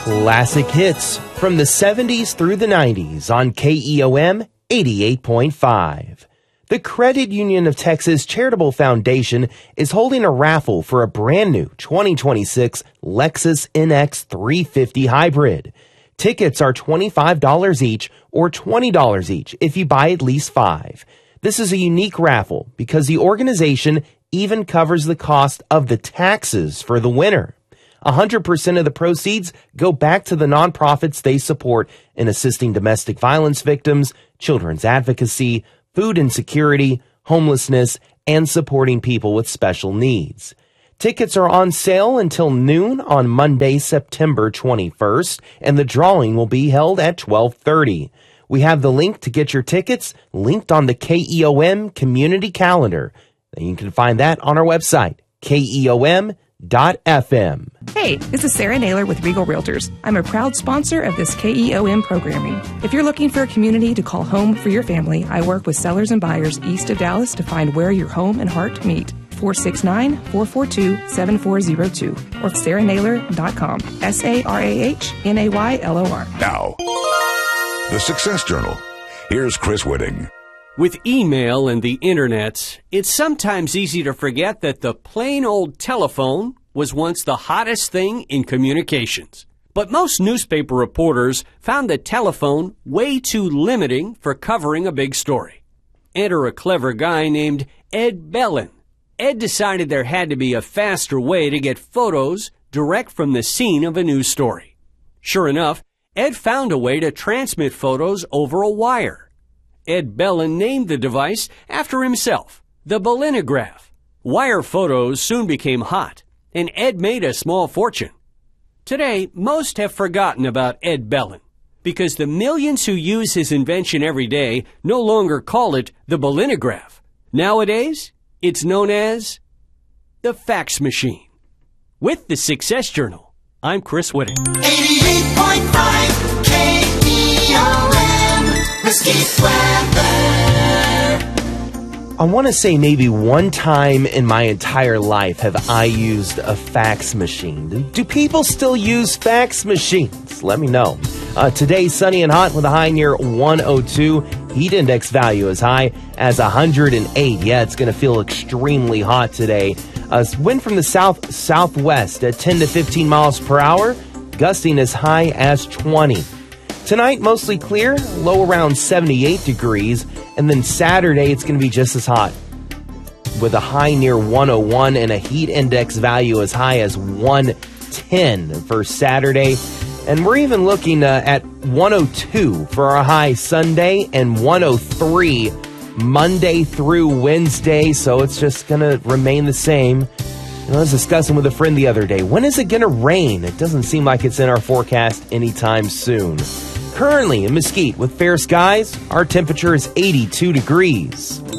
Classic hits from the 70s through the 90s on KEOM 88.5. The Credit Union of Texas Charitable Foundation is holding a raffle for a brand new 2026 Lexus NX 350 Hybrid. Tickets are $25 each or $20 each if you buy at least 5. This is a unique raffle because the organization even covers the cost of the taxes for the winner. 100% of the proceeds go back to the nonprofits they support in assisting domestic violence victims, children's advocacy, food insecurity, homelessness, and supporting people with special needs. Tickets are on sale until noon on Monday, September 21st, and the drawing will be held at 12:30. We have the link to get your tickets linked on the KEOM community calendar. And you can find that on our website, KEOM.FM. Hey, this is Sarah Naylor with Regal Realtors. I'm a proud sponsor of this KEOM programming. If you're looking for a community to call home for your family, I work with sellers and buyers east of Dallas to find where your home and heart meet. 469-442-7402 or sarahnaylor.com. SARAHNAYLOR. Now, the Success Journal. Here's Chris Whitting. With email and the internet, it's sometimes easy to forget that the plain old telephone was once the hottest thing in communications. But most newspaper reporters found the telephone way too limiting for covering a big story. Enter a clever guy named Ed Bellin. Ed decided there had to be a faster way to get photos direct from the scene of a news story. Sure enough, Ed found a way to transmit photos over a wire. Ed Bellin named the device after himself, the Bellinograph. Wire photos soon became hot, and Ed made a small fortune. Today, most have forgotten about Ed Bellin, because the millions who use his invention every day no longer call it the Bellinograph. Nowadays, it's known as the fax machine. With the Success Journal, I'm Chris Whitting. 88.5 KEOM, Mesquite Weather. I want to say maybe one time in my entire life have I used a fax machine. Do people still use fax machines? Let me know. Today, sunny and hot with a high near 102. Heat index value as high as 108. Yeah, it's going to feel extremely hot today. Wind from the southwest at 10 to 15 miles per hour, gusting as high as 20. Tonight, mostly clear, low around 78 degrees, and then Saturday, it's going to be just as hot with a high near 101 and a heat index value as high as 110 for Saturday. And we're even looking at 102 for our high Sunday and 103 Monday through Wednesday, so it's just going to remain the same. I was discussing with a friend the other day, when is it going to rain? It doesn't seem like it's in our forecast anytime soon. Currently in Mesquite with fair skies, our temperature is 82 degrees.